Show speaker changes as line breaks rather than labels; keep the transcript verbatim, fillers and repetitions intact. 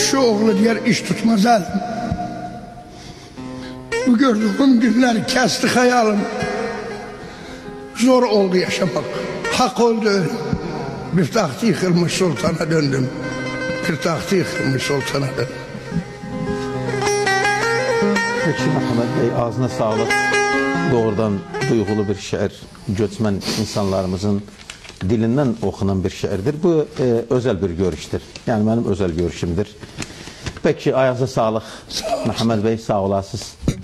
Şu oğlu diğer iş tutmaz elim. Bu gördüğüm günleri kesti hayalim. Zor oldu yaşamak. Hak oldu ölüm. Bir tahtı yıkılmış sultana döndüm. Bir tahtı yıkılmış sultana döndüm.
Peki Mehmet Bey, ağzına sağlık. Doğrudan duygulu bir şiir, göçmen insanlarımızın dilinden okunan bir şiirdir. Bu e, özel bir görüştür. Yani benim özel görüşümdür. Peki ayağınıza sağlık.
Sağ
Mehmet Bey, sağ olasınız.